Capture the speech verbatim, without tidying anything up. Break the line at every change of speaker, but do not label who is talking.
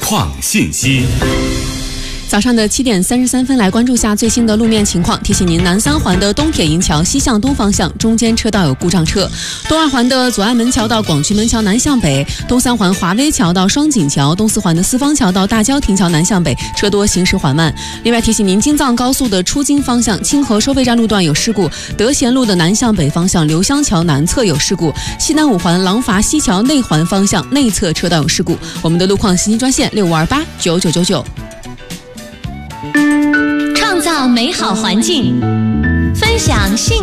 况信息。
早上的七点三十三分，来关注下最新的路面情况。提醒您，南三环的东铁营桥西向东方向中间车道有故障车；东二环的左安门桥到广渠门桥南向北，东三环华威桥到双井桥，东四环的四方桥到大郊亭桥南向北车多，行驶缓慢。另外提醒您，京藏高速的出京方向清河收费站路段有事故，德贤路的南向北方向刘香桥南侧有事故，西南五环廊坊西桥内环方向内侧车道有事故。我们的路况信息专线六五二八九九九九。
创造美好环境，分享幸